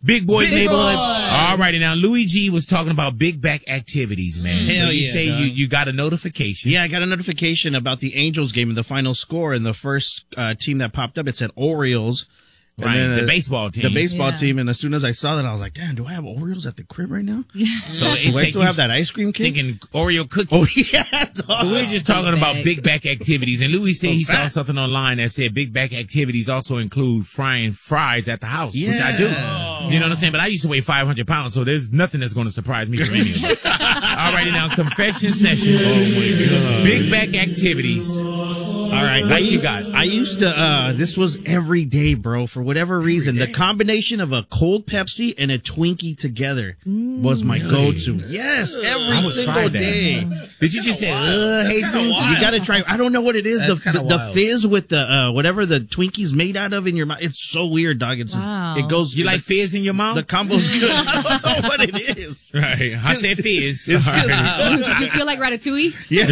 Big Boy's Big Neighborhood. Boy. All righty, now Louis G was talking about big back activities, man. Hell so you yeah, say dog. you got a notification. Yeah, I got a notification about the Angels game and the final score, and the first team that popped up, it said Orioles. And Right, then, the baseball team. The baseball team, and as soon as I saw that, I was like, damn, do I have Oreos at the crib right now? So do I still have that ice cream cake? Thinking Oreo cookie. Oh, yeah, dog. So we're just talking about big back activities. And Louis said he saw fat. something online that said big back activities also include frying fries at the house, which I do. You know what I'm saying? But I used to weigh 500 pounds, so there's nothing that's going to surprise me from any of this. All righty, now, confession session. Oh, my God. Big back activities. All right. What you got? I used to, this was every day, bro, for whatever reason. The combination of a cold Pepsi and a Twinkie together was my go-to. Yes, every single day. Did you just say, Jesus? You got to try. I don't know what it is. That's The kinda wild. fizz with the, whatever the Twinkie's made out of in your mouth. It's so weird, dog. It's Wow. just, it goes. You like fizz in your mouth? The combo's good. I don't know what it is. Right. I said fizz. It's All right. You feel like Ratatouille?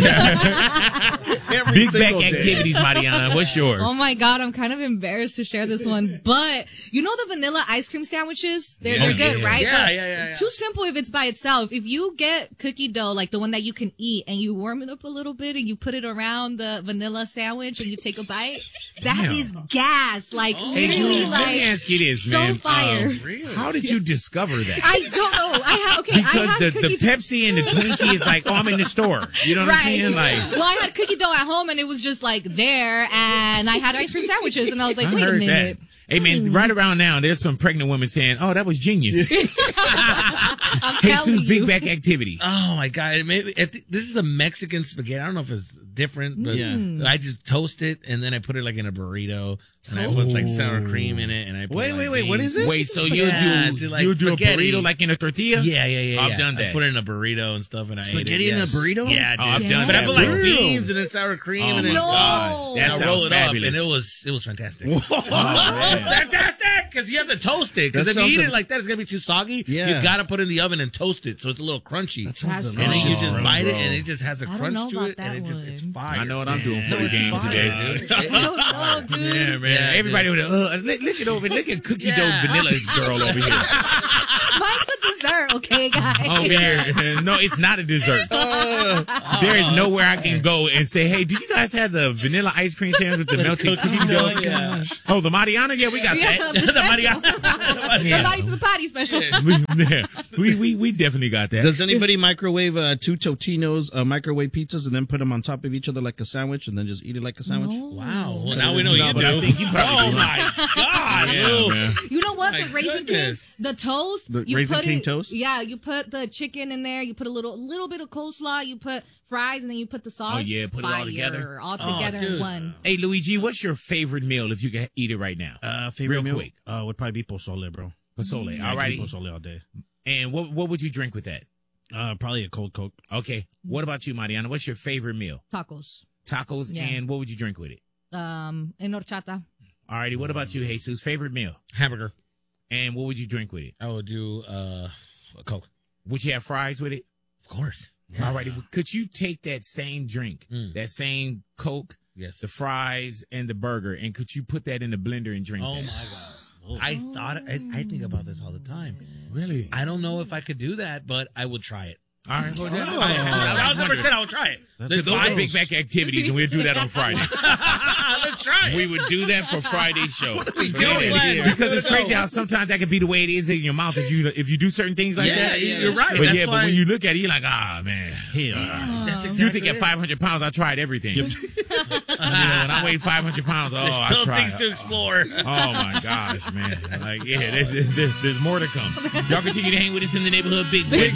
Every Big back single day. activities, Mariana. What's yours? Oh my God, I'm kind of embarrassed to share this one, but you know the vanilla ice cream sandwiches? They're good, right? Yeah, But yeah. Too simple if it's by itself. If you get cookie dough, like the one that you can eat, and you warm it up a little bit and you put it around the vanilla sandwich and you take a bite, that Damn. is gas. Like Hey, literally, dude, let me like ask you this, so man. fire. How did you discover that? I don't know. I Because had the cookie Pepsi and the Twinkie is like, oh, I'm in the store. You know what I'm saying? Like, well, I had cookie dough at home and it was just like there, and I had ice cream sandwiches, and I was like, I wait a heard minute. that. Hey, man, right around now, there's some pregnant women saying, oh, that was genius. I'm Jesus, telling you. big back activity. Oh my God! Maybe this is a Mexican spaghetti. I don't know if it's different, but I just toast it and then I put it like in a burrito and I put like sour cream in it and I put Wait, like, what beans. is it? Wait, so Yeah, you do like do a spaghetti. burrito like in a tortilla? Yeah. I've done I that. put it in a burrito and stuff and I ate it. Spaghetti in a burrito? Yeah, dude. Oh, I've done But that. I put like bro. beans and then sour cream Oh, and my then God. That and I roll sounds it fabulous. up and it was fantastic. man. Fantastic! Because you have to toast it. Because That if you eat sounds it like that, it's gonna be too soggy. Yeah. You gotta put it in the oven and toast it so it's a little crunchy. sounds And then you delicious. just bite it bro. and it just has a I don't crunch know to about it that and it's one. fire. I know what I'm doing for the It's game fire, today. dude. I don't know, dude. Yeah, man. Yeah, Everybody with look it over. Look at cookie dough Yeah. vanilla girl over here. Mine's a dessert, okay, guys? Over here. No, it's not a dessert. There is nowhere I can go and say, hey, do you guys have the vanilla ice cream sandwich with the melted cookie dough? Yeah. Oh, the Mariana? Yeah, we got Yeah, that. the special. Mariana. The night to the party special. We definitely got that. Does anybody microwave two Totino's microwave pizzas and then put them on top of each other like a sandwich and then just eat it like a sandwich? Wow. Well, now we know No, you but do. I think you probably Oh do. my God. Yeah, Lou. man. You know what? My The Raisin goodness. King, the toast. The you Raisin put King it, toast? Yeah, you put the chicken in there. You put a little bit of coleslaw. You put fries, and then you put the sauce. Oh, yeah, put it all together? Fire, all together in dude. one. Hey, Luigi, what's your favorite meal if you can eat it right now? Favorite Real meal? quick. Would probably be pozole, bro. Pozole. Yeah, All righty. Pozole all day. And what would you drink with that? Probably a cold Coke. Okay. What about you, Mariana? What's your favorite meal? Tacos. Tacos, Yeah. and what would you drink with it? En horchata. All righty. What about you, Jesus? Favorite meal? Hamburger. And what would you drink with it? I would do a Coke. Would you have fries with it? Of course. All righty. Could you take that same drink, Mm. that same Coke, Yes. the fries, and the burger, and could you put that in the blender and drink Oh that? my God. I think about this all the time. Really? I don't know if I could do that, but I would try it. All right. Well, I was never said I would try it. Those are big back activities, and we'll do that on Friday. Let's try it. We would do that for Friday's show. we doing here? Because it's crazy how sometimes that can be the way it is in your mouth if you do certain things like Yeah, that. yeah, you're right. But That's but why- when you look at it, you're like, ah, man. That's You exactly think at it. 500 pounds, I tried everything. When I weigh 500 pounds, There's I still tried. things to explore. Oh my gosh, man. Like, yeah, there's more to come. Y'all continue to hang with us in the neighborhood. Big Boy.